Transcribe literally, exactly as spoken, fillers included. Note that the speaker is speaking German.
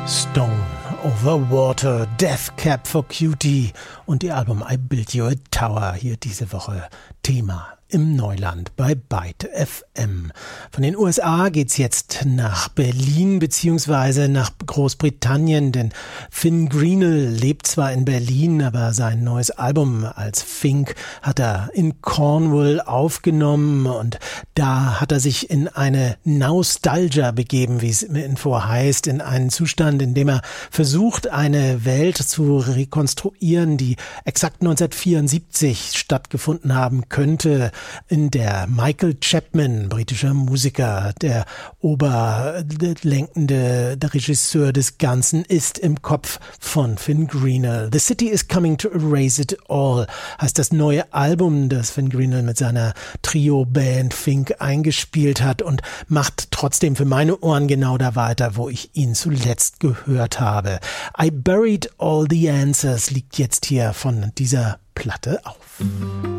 Stone Over Water, Death Cab for Cutie und ihr Album I Built You a Tower, hier diese Woche Thema im Neuland bei Byte F M. Von den U S A geht's jetzt nach Berlin beziehungsweise nach Großbritannien, denn Finn Greenell lebt zwar in Berlin, aber sein neues Album als Fink hat er in Cornwall aufgenommen und da hat er sich in eine Nostalgia begeben, wie es im Info heißt, in einen Zustand, in dem er versucht, eine Welt zu rekonstruieren, die exakt neunzehnhundertvierundsiebzig stattgefunden haben könnte, in der Michael Chapman, britischer Musiker, der oberlenkende der Regisseur des Ganzen, ist im Kopf von Finn Greenell. The City is Coming to Erase It All heißt das neue Album, das Finn Greenell mit seiner Trio-Band Fink eingespielt hat und macht trotzdem für meine Ohren genau da weiter, wo ich ihn zuletzt gehört habe. I Buried All the Answers liegt jetzt hier von dieser Platte auf.